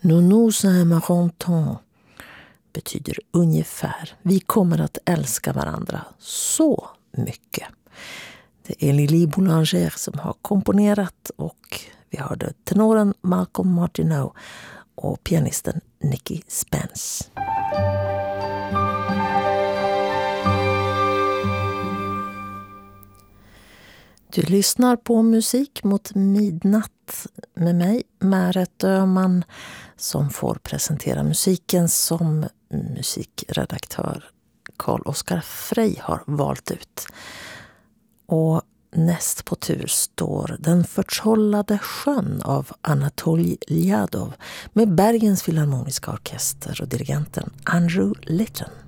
Nous nous aimerons tant betyder ungefär vi kommer att älska varandra så mycket. Det är Lili Boulanger som har komponerat och vi hörde tenoren Malcolm Martineau och pianisten Nicky Spence. Du lyssnar på Musik mot midnatt med mig, Märet Öhman, som får presentera musiken som musikredaktör Carl-Oskar Frey har valt ut. Och näst på tur står Den förtrollade sjön av Anatolij Ljadov med Bergens Filharmoniska orkester och dirigenten Andrew Litton.